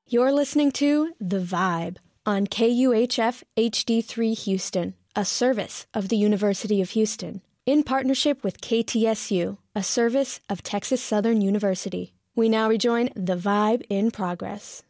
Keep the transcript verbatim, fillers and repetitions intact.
You're listening to The Vibe on K U H F H D three Houston, a service of the University of Houston, in partnership with K T S U, a service of Texas Southern University. We now rejoin The Vibe in progress.